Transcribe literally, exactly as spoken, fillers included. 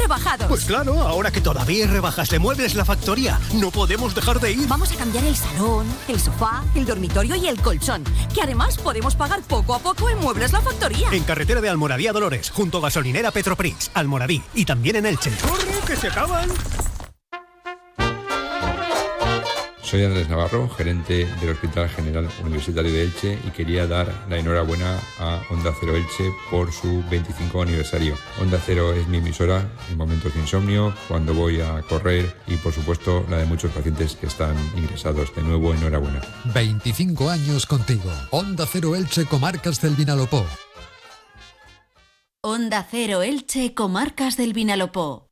rebajados. Pues claro, ahora que todavía hay rebajas de Muebles La Factoría, no podemos dejar de ir. Vamos a cambiar el salón, el sofá, el dormitorio y el colchón, que además podemos pagar poco a poco en Muebles La Factoría. En carretera de Almoradí a Dolores, junto a gasolinera Petroprix, Almoradí y también en Elche. ¡Corre, que se acaban! Soy Andrés Navarro, gerente del Hospital General Universitario de Elche, y quería dar la enhorabuena a Onda Cero Elche por su veinticinco aniversario. Onda Cero es mi emisora en momentos de insomnio, cuando voy a correr y, por supuesto, la de muchos pacientes que están ingresados. De nuevo, enhorabuena. veinticinco años contigo. Onda Cero Elche, Comarcas del Vinalopó. Onda Cero Elche, Comarcas del Vinalopó.